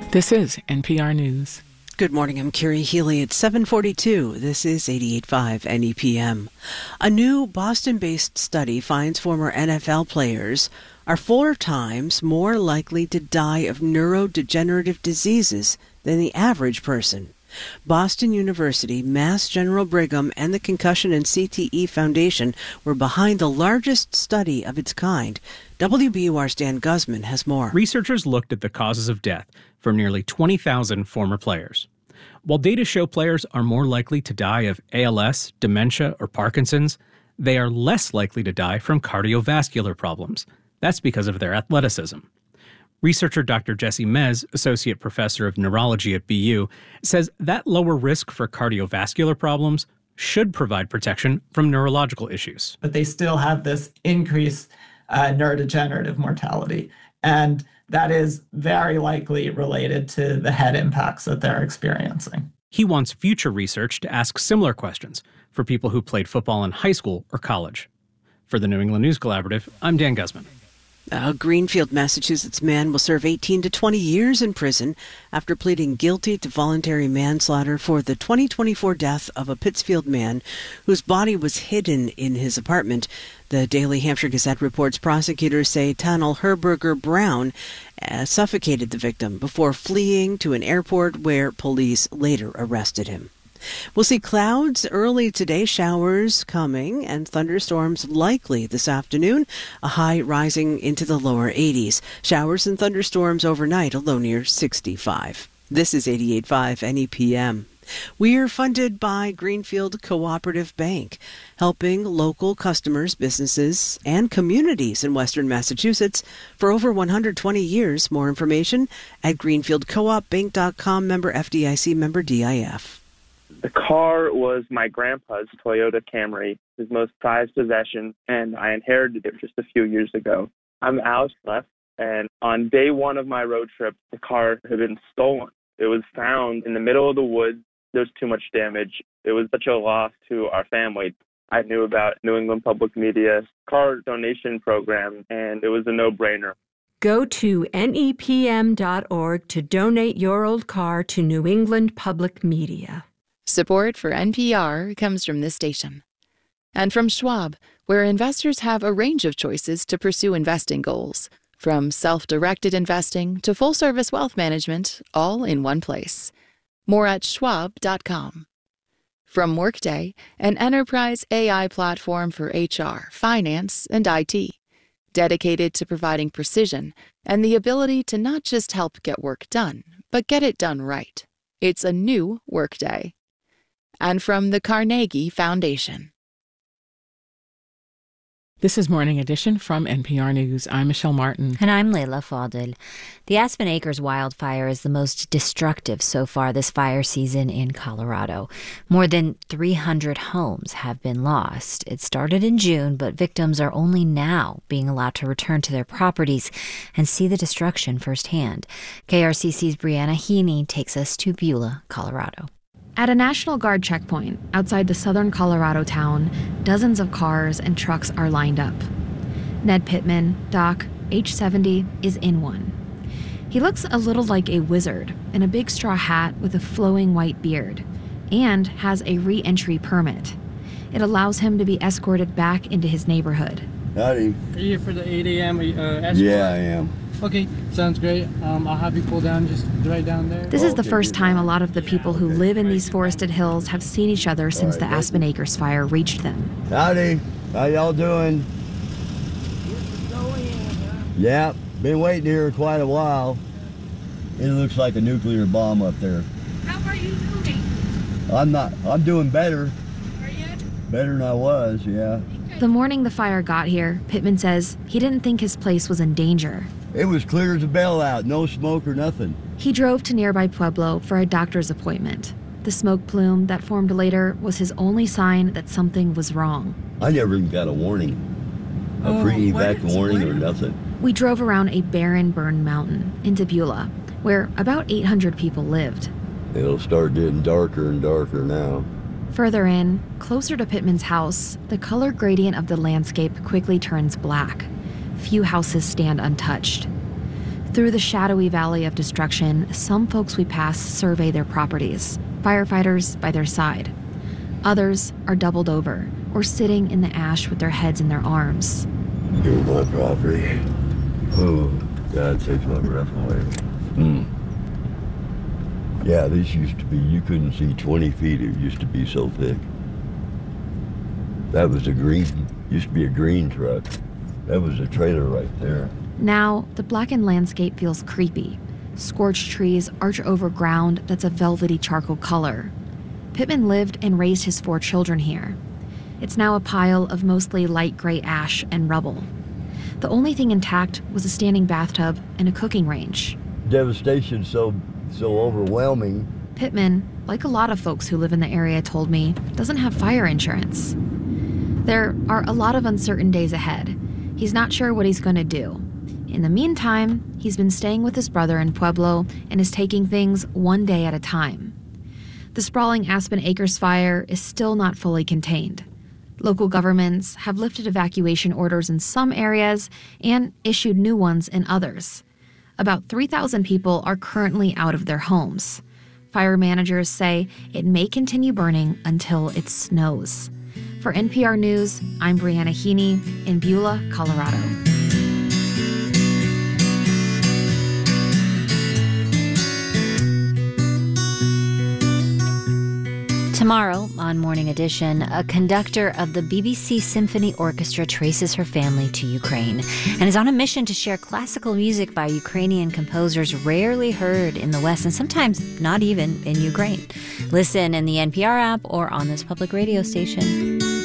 This is NPR News. Good morning, I'm Carrie Healy. It's 7:42. This is 88.5 NEPM. A new Boston-based study finds former NFL players are 4 times more likely to die of neurodegenerative diseases than the average person. Boston University, Mass General Brigham, and the Concussion and CTE Foundation were behind the largest study of its kind. WBUR's Dan Guzman has more. Researchers looked at the causes of death for nearly 20,000 former players. While data show players are more likely to die of ALS, dementia, or Parkinson's, they are less likely to die from cardiovascular problems. That's because of their athleticism. Researcher Dr. Jesse Mez, associate professor of neurology at BU, says that lower risk for cardiovascular problems should provide protection from neurological issues. But they still have this increased neurodegenerative mortality. And that is very likely related to the head impacts that they're experiencing. He wants future research to ask similar questions for people who played football in high school or college. For the New England News Collaborative, I'm Dan Guzman. A Greenfield, Massachusetts man will serve 18 to 20 years in prison after pleading guilty to voluntary manslaughter for the 2024 death of a Pittsfield man whose body was hidden in his apartment. The Daily Hampshire Gazette reports prosecutors say Tanel Herberger Brown suffocated the victim before fleeing to an airport where police later arrested him. We'll see clouds early today, showers coming, and thunderstorms likely this afternoon, a high rising into the lower 80s. Showers and thunderstorms overnight, a low near 65. This is 88.5 NEPM. We're funded by Greenfield Cooperative Bank, helping local customers, businesses, and communities in western Massachusetts for over 120 years. More information at greenfieldcoopbank.com, member FDIC, member DIF. The car was my grandpa's Toyota Camry, his most prized possession, and I inherited it just a few years ago. I'm Alex Leff, and on day one of my road trip, the car had been stolen. It was found in the middle of the woods. There was too much damage. It was such a loss to our family. I knew about New England Public Media's car donation program, and it was a no-brainer. Go to nepm.org to donate your old car to New England Public Media. Support for NPR comes from this station. And from Schwab, where investors have a range of choices to pursue investing goals, from self-directed investing to full-service wealth management, all in one place. More at schwab.com. From Workday, an enterprise AI platform for HR, finance, and IT, dedicated to providing precision and the ability to not just help get work done, but get it done right. It's a new Workday. And from the Carnegie Foundation. This is Morning Edition from NPR News. I'm Michelle Martin. And I'm Leila Fadel. The Aspen Acres wildfire is the most destructive so far this fire season in Colorado. More than 300 homes have been lost. It started in June, but victims are only now being allowed to return to their properties and see the destruction firsthand. KRCC's Brianna Heaney takes us to Beulah, Colorado. At a National Guard checkpoint outside the southern Colorado town, dozens of cars and trucks are lined up. Ned Pittman, Doc, age 70, is in one. He looks a little like a wizard in a big straw hat with a flowing white beard, and has a re-entry permit. It allows him to be escorted back into his neighborhood. Howdy. Are you here for the 8 a.m. escort? Yeah, I am. Okay, sounds great. I'll have you pull down just right down there. This is the first time a lot of the people who live in these forested hills have seen each other since the Aspen Acres fire reached them. Howdy. How y'all doing? Yeah, been waiting here quite a while. It looks like a nuclear bomb up there. How are you doing? I'm doing better. Are you? Better than I was, yeah. The morning the fire got here, Pittman says he didn't think his place was in danger. It was clear as a bell out, no smoke or nothing. He drove to nearby Pueblo for a doctor's appointment. The smoke plume that formed later was his only sign that something was wrong. I never even got a warning. A pre-evac warning or nothing. We drove around a barren, burned mountain into Beulah, where about 800 people lived. It'll start getting darker and darker now. Further in, closer to Pittman's house, the color gradient of the landscape quickly turns black. Few houses stand untouched. Through the shadowy valley of destruction, some folks we pass survey their properties, firefighters by their side. Others are doubled over or sitting in the ash with their heads in their arms. You're my property. Oh, God takes my breath away. Yeah, this used to be, you couldn't see 20 feet. It used to be so thick. That was used to be a green truck. That was a trailer right there. Now, the blackened landscape feels creepy. Scorched trees arch over ground that's a velvety charcoal color. Pittman lived and raised his 4 children here. It's now a pile of mostly light gray ash and rubble. The only thing intact was a standing bathtub and a cooking range. Devastation so overwhelming. Pittman, like a lot of folks who live in the area told me, doesn't have fire insurance. There are a lot of uncertain days ahead. He's not sure what he's going to do. In the meantime, he's been staying with his brother in Pueblo and is taking things one day at a time. The sprawling Aspen Acres fire is still not fully contained. Local governments have lifted evacuation orders in some areas and issued new ones in others. About 3,000 people are currently out of their homes. Fire managers say it may continue burning until it snows. For NPR News, I'm Brianna Heaney in Beulah, Colorado. Tomorrow, on Morning Edition, a conductor of the BBC Symphony Orchestra traces her family to Ukraine and is on a mission to share classical music by Ukrainian composers rarely heard in the West and sometimes not even in Ukraine. Listen in the NPR app or on this public radio station.